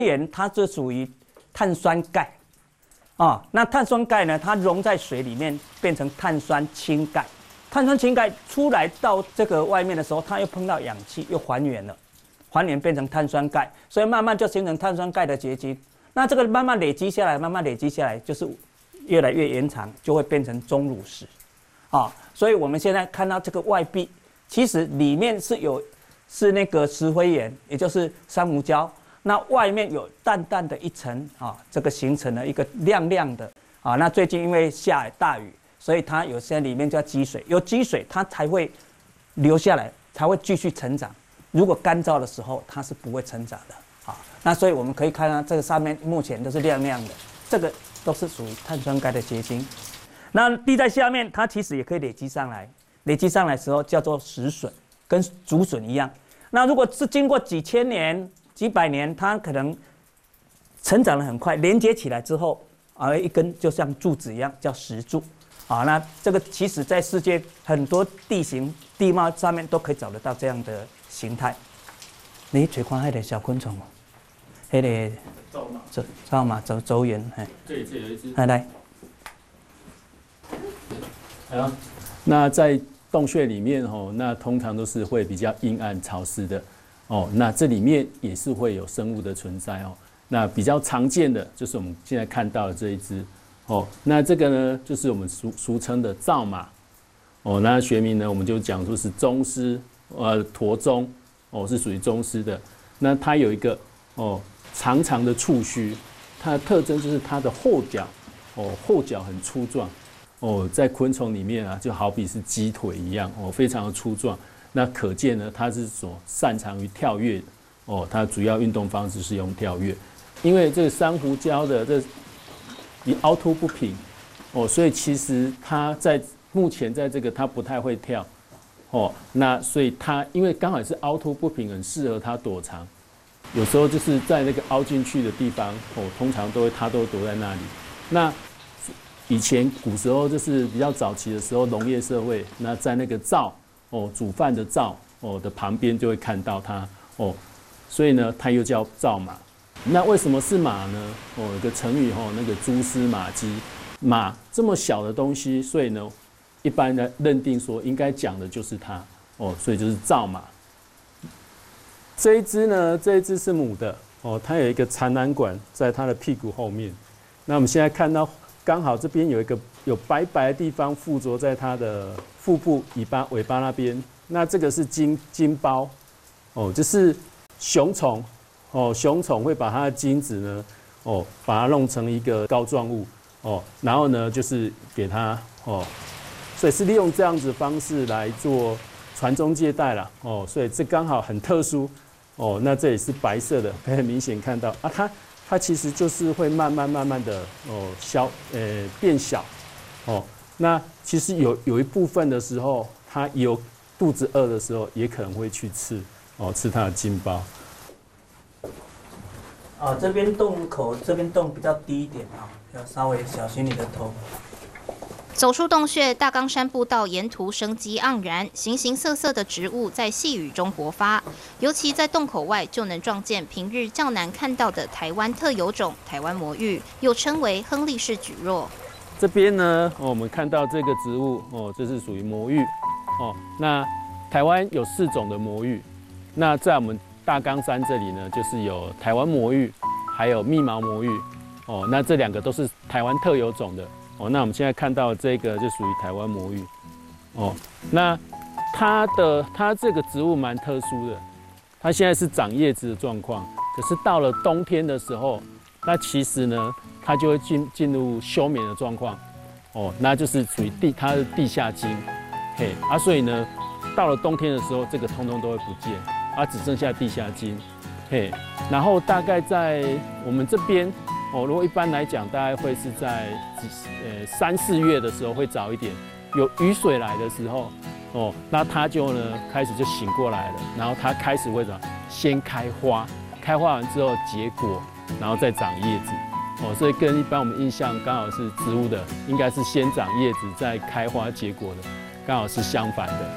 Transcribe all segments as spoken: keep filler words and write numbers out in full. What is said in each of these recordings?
盐它就属于碳酸钙，啊、哦，那碳酸钙呢，它溶在水里面变成碳酸氢钙，碳酸氢钙出来到这个外面的时候，它又碰到氧气，又还原了，还原变成碳酸钙，所以慢慢就形成碳酸钙的结晶。那这个慢慢累积下来，慢慢累积下来，就是越来越延长，就会变成钟乳石，啊、哦，所以我们现在看到这个外壁，其实里面是有是那个石灰岩，也就是珊瑚礁。那外面有淡淡的一层啊，这个形成了一个亮亮的啊。那最近因为下大雨，所以它有些里面就要积水，有积水它才会留下来，才会继续成长。如果干燥的时候，它是不会成长的啊。那所以我们可以看到这个上面目前都是亮亮的，这个都是属于碳酸钙的结晶。那地在下面，它其实也可以累积上来，累积上来的时候叫做石笋，跟竹笋一样。那如果是经过几千年、几百年，它可能成长得很快，连接起来之后，啊，一根就像柱子一样，叫石柱。啊，那这个其实在世界很多地形地貌上面都可以找得到这样的形态。你最看那个小昆虫吗？那个走马， 走走马走走远，哎， 这里这有一只。 来来， 好，那在洞穴里面哦，那通常都是会比较阴暗潮湿的。哦，那这里面也是会有生物的存在哦。那比较常见的就是我们现在看到的这一只哦。那这个呢，就是我们俗俗称的苕马哦。那学名呢，我们就讲说是宗狮，呃，驼宗哦，是属于宗狮的。那它有一个哦长长的触须，它的特征就是它的后脚哦，后脚很粗壮哦，在昆虫里面啊，就好比是鸡腿一样哦，非常的粗凹。那可见呢，它是所擅长于跳跃的哦，它主要运动方式是用跳跃，因为这个珊瑚礁的这你凹凸不平哦，所以其实它在目前在这个它不太会跳哦，那所以它因为刚好是凹凸不平，很适合它躲藏，有时候就是在那个凹进去的地方哦，通常都会它都躲在那里。那以前古时候就是比较早期的时候，农业社会，那在那个灶。哦，煮饭的灶哦的旁边就会看到它哦，所以呢，它又叫苕马。那为什么是马呢？哦，有个成语哦，那个蛛丝马迹，马这么小的东西，所以呢，一般人认定说应该讲的就是它哦，所以就是苕马。这一只呢，这一只是母的哦，它有一个产卵管在它的屁股后面。那我们现在看到，刚好这边有一个有白白的地方附着在它的腹部、尾巴、尾巴那边，那这个是精精胞，哦，就是雄虫，哦，雄虫会把它的精子呢，哦，把它弄成一个膏状物，哦，然后呢，就是给它，哦，所以是利用这样子的方式来做传宗接代啦，哦，所以这刚好很特殊，哦，那这里是白色的，可以很明显看到啊，它它其实就是会慢慢慢慢的哦消，呃变小，哦。那其实有有一部分的时候，它有肚子饿的时候，也可能会去吃哦，吃它的精胞。 啊，这边洞口这边洞比较低一点啊，要稍微小心你的头。 走出洞穴，大冈山步道沿途生机盎然，形形色色的植物在细雨中勃发。尤其在洞口外，就能撞见平日较难看到的台湾特有种台湾魔芋，又称为亨利氏蒟蒻。 这边呢，哦，我们看到这个植物，哦，这是属于魔芋，哦，那台湾有四种的魔芋，那在我们大冈山这里呢，就是有台湾魔芋，还有密毛魔芋，哦，那这两个都是台湾特有种的，哦，那我们现在看到这个就属于台湾魔芋，哦，那它的它这个植物蛮特殊的，它现在是长叶子的状况，可是到了冬天的时候，那其实呢。它就会进进入休眠的状况，哦，那就是属于地它的地下茎，嘿啊，所以呢，到了冬天的时候，这个通通都会不见，啊，只剩下地下茎，嘿，然后大概在我们这边，哦，如果一般来讲，大概会是在呃三四月的时候会早一点，有雨水来的时候，哦，那它就呢开始就醒过来了，然后它开始会怎么先开花，开花完之后结果，然后再长叶子。哦，所以跟一般我们印象刚好是植物的，应该是先长叶子再开花结果的，刚好是相反的。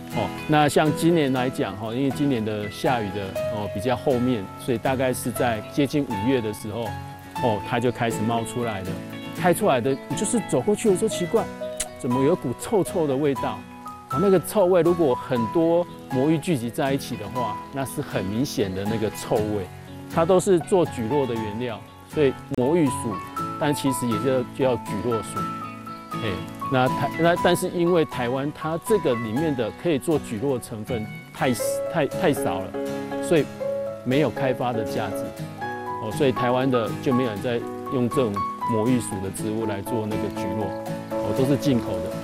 哦，那像今年来讲哈，因为今年的下雨的哦比较后面，所以大概是在接近五月的时候，哦它就开始冒出来了。开出来的，你就是走过去，我说奇怪，怎么有股臭臭的味道？啊，那个臭味如果很多魔芋聚集在一起的话，那是很明显的那个臭味。它都是做蒟蒻的原料，所以魔芋属，但其实也就叫蒟蒻属。哎，那台那但是因为台湾它这个里面的可以做蒟蒻的成分太太太少了，所以没有开发的价值。哦，所以台湾的就没有人在用这种魔芋属的植物来做那个蒟蒻，哦，都是进口的。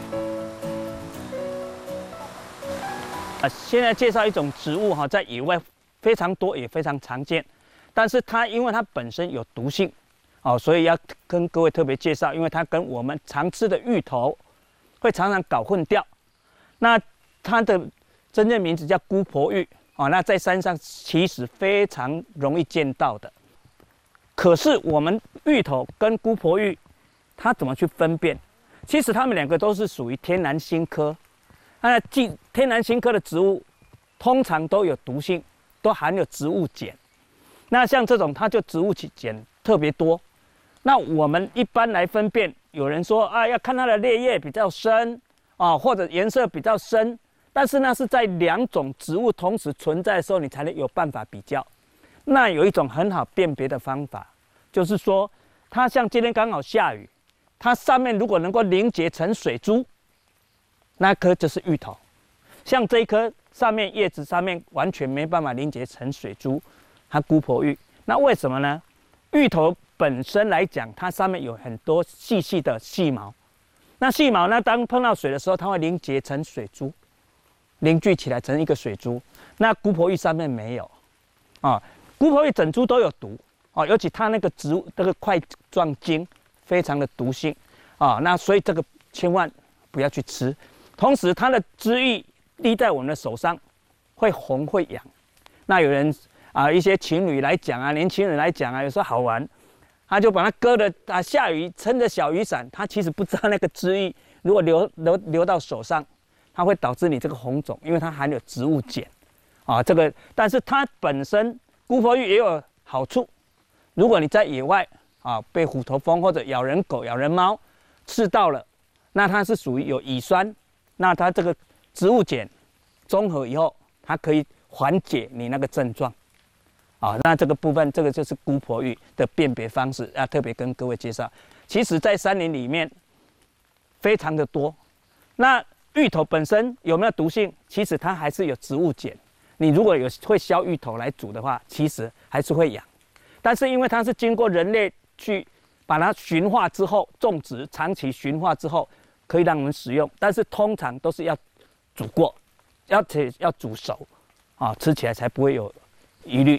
啊，现在介绍一种植物哈，在野外非常多也非常常见，但是它因为它本身有毒性，哦，所以要跟各位特别介绍，因为它跟我们常吃的芋头会常常搞混掉。那它的真正名字叫姑婆芋，哦，那在山上其实非常容易见到的。可是我们芋头跟姑婆芋，它怎么去分辨？其实它们两个都是属于天南星科。那既天南星科的植物，通常都有毒性，都含有植物碱。那像这种，它就植物碱特别多。那我们一般来分辨，有人说啊，要看它的裂叶比较深啊，或者颜色比较深。但是那是在两种植物同时存在的时候，你才能有办法比较。那有一种很好辨别的方法，就是说，它像今天刚好下雨，它上面如果能够凝结成水珠，那颗就是芋头。像这一颗上面叶子上面完全没办法凝结成水珠，它姑婆芋。那为什么呢？芋头本身来讲，它上面有很多细细的细毛，那细毛呢，当碰到水的时候，它会凝结成水珠，凝聚起来成一个水珠。那姑婆芋上面没有，啊，姑婆芋整株都有毒，啊，尤其它那个植物这个块状茎非常的毒性，啊，那所以这个千万不要去吃。同时，它的汁液滴在我们的手上，会红会痒。那有人啊，一些情侣来讲啊，年轻人来讲啊，有时候好玩，他就把它割的啊，下雨撑着小雨伞，他其实不知道那个汁液如果流流流到手上，它会导致你这个红肿，因为它含有植物碱啊。这个，但是它本身姑婆芋也有好处，如果你在野外啊被虎头蜂或者咬人狗、咬人猫刺到了，那它是属于有乙酸。那它这个植物碱综合以后，它可以缓解你那个症状，啊，那这个部分，这个就是姑婆芋的辨别方式，要特别跟各位介绍。其实，在山林里面非常的多。那芋头本身有没有毒性？其实它还是有植物碱。你如果有会削芋头来煮的话，其实还是会痒。但是因为它是经过人类去把它驯化之后，种植长期驯化之后。可以让我们使用，但是通常都是要煮过，要且要煮熟，啊，吃起来才不会有疑虑。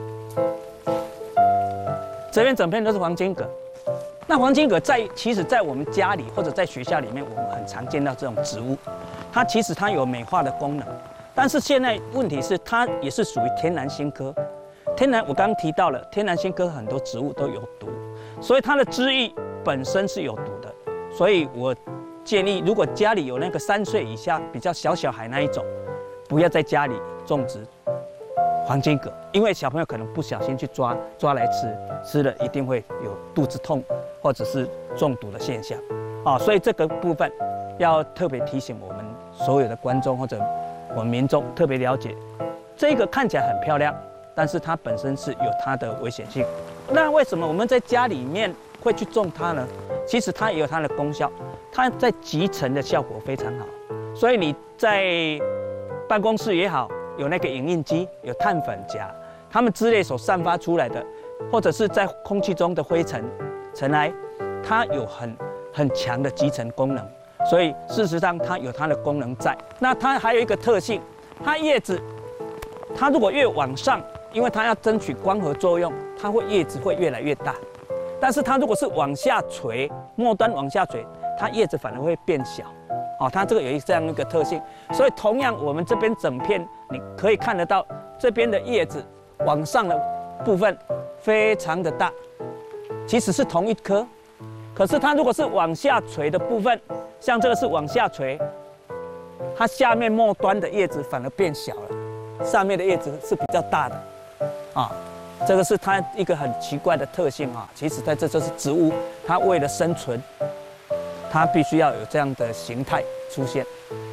这边整片都是黄金葛，那黄金葛在其实，在我们家里或者在学校里面，我们很常见到这种植物，它其实它有美化的功能，但是现在问题是它也是属于天南星科。天南我刚刚提到了，天南星科很多植物都有毒，所以它的汁液本身是有毒的，所以我。建议，如果家里有那个三岁以下比较小小孩那一种，不要在家里种植黄金葛，因为小朋友可能不小心去抓抓来吃，吃了一定会有肚子痛或者是中毒的现象，啊，所以这个部分要特别提醒我们所有的观众或者我们民众特别了解。这个看起来很漂亮，但是它本身是有它的危险性。那为什么我们在家里面会去种它呢？其实它也有它的功效。它在集成的效果非常好，所以你在办公室也好，有那个影印机，有碳粉夹，它们之类所散发出来的，或者是在空气中的灰尘、尘埃，它有很很强的集成功能，所以事实上它有它的功能在。那它还有一个特性，它叶子，它如果越往上，因为它要争取光合作用，它会叶子会越来越大。但是它如果是往下垂，末端往下垂，它叶子反而会变小，哦，它这个有一这样一个特性。所以同样，我们这边整片你可以看得到，这边的叶子往上的部分非常的大，其实是同一棵，可是它如果是往下垂的部分，像这个是往下垂， 它下面末端的叶子反而变小了，上面的叶子是比较大的，啊，这个是它一个很奇怪的特性啊。其实在这就是植物，它为了生存，它必须要有这样的形态出现。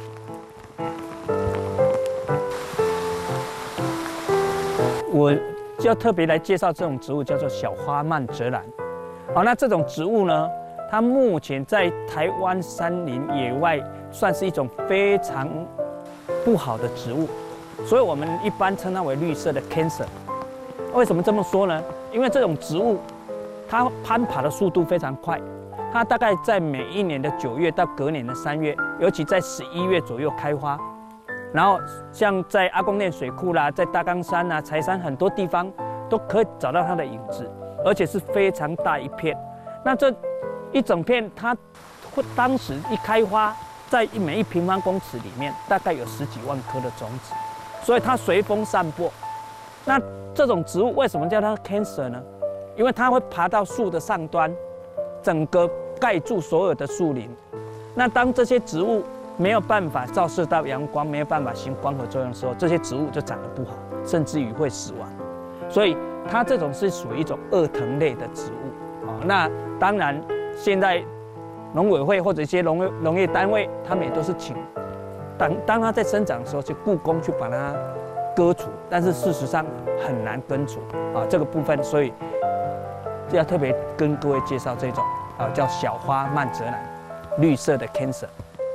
我就要特别来介绍这种植物，叫做小花蔓泽兰。好，那这种植物呢，它目前在台湾山林野外算是一种非常不好的植物，所以我们一般称它为绿色的 cancer。为什么这么说呢？因为这种植物它攀爬的速度非常快，它大概在每一年的九月到隔年的三月，尤其在十一月左右开花。然后像在阿公店水库啦，在大冈山啊、柴山很多地方都可以找到它的影子，而且是非常大一片。那这一整片，它会当时一开花，在每一平方公尺里面大概有十几万颗的种子，所以它随风散播。那这种植物为什么叫它 cancer 呢？因为它会爬到树的上端，整个盖住所有的树林。那当这些植物没有办法照射到阳光，没有办法行光合作用的时候，这些植物就长得不好，甚至于会死亡。所以它这种是属于一种二藤类的植物啊。那当然，现在农委会或者一些农业农业单位，他们也都是请当当它在生长的时候，去雇工去把它割除，但是事实上很难根除啊这个部分，所以要特别跟各位介绍这种啊叫小花蔓泽兰，绿色的 cancer。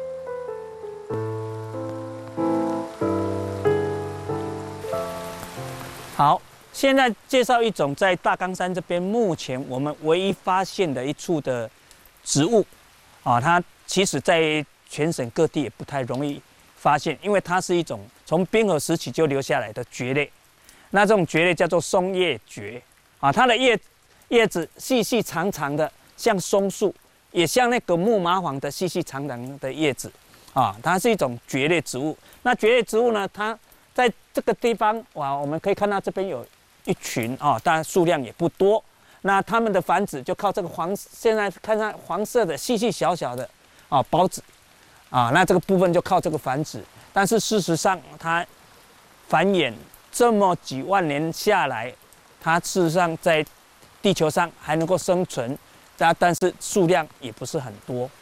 好，现在介绍一种在大冈山这边目前我们唯一发现的一处的植物，啊，它其实在全省各地也不太容易发现，因为它是一种从冰河时期就留下来的蕨类。那这种蕨类叫做松叶蕨，啊，它的叶叶子细细长长的，像松树，也像那个木麻黄的细细长长的叶子，啊，它是一种蕨类植物。那蕨类植物呢，它在这个地方，哇，我们可以看到这边有一群啊，当然数量也不多。那它们的繁殖就靠这个黄，现在看看黄色的细细小小的啊孢子啊，那这个部分就靠这个繁殖。但是事实上，它繁衍这么几万年下来，它事实上在地球上还能够生存，但但是数量也不是很多